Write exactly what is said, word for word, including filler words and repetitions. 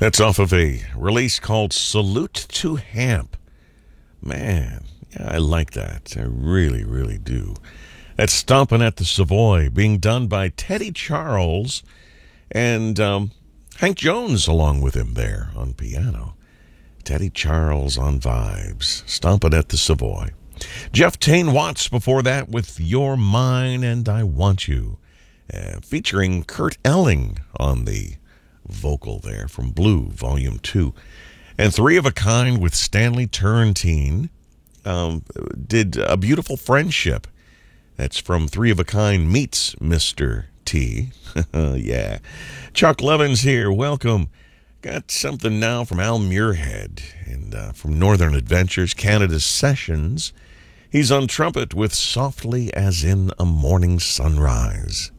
That's off of a release called Salute to Hamp. Man, yeah, I like that. I really, really do. That's Stompin' at the Savoy, being done by Teddy Charles and um, Hank Jones along with him there on piano. Teddy Charles on vibes, Stompin' at the Savoy. Jeff Tain Watts before that with You're Mine and I Want You, uh, featuring Kurt Elling on the vocal there from Blue, Volume two. And Three of a Kind with Stanley Turrentine um, did A Beautiful Friendship. That's from Three of a Kind meets Mister T. Yeah. Chuck Levins here. Welcome. Got something now from Al Muirhead and uh, from Northern Adventures, Canada's Sessions. He's on trumpet with Softly as in a Morning Sunrise.